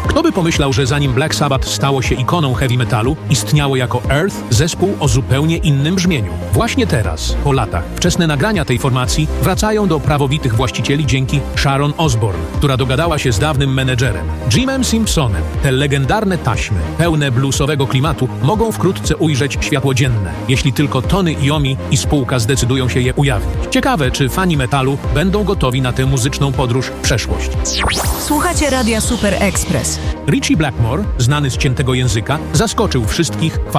Kto by pomyślał, że zanim Black Sabbath stało się ikoną heavy metalu, istniało jako Earth zespół o zupełnie innym brzmieniu. Właśnie teraz, po latach, wczesne nagrania tej formacji wracają do prawowitych właścicieli dzięki Sharon Osbourne, która dogadała się z dawnym menedżerem, Jimem Simpsonem. Te legendarne taśmy, pełne bluesowego klimatu, mogą wkrótce ujrzeć światło dzienne, jeśli tylko Tony Iommi i spółka zdecydują się je ujawnić. Ciekawe, czy fani metalu będą gotowi na tę muzyczną podróż w przeszłość. Słuchacie Radia Super Express. Ritchie Blackmore, znany z ciętego języka, zaskoczył wszystkich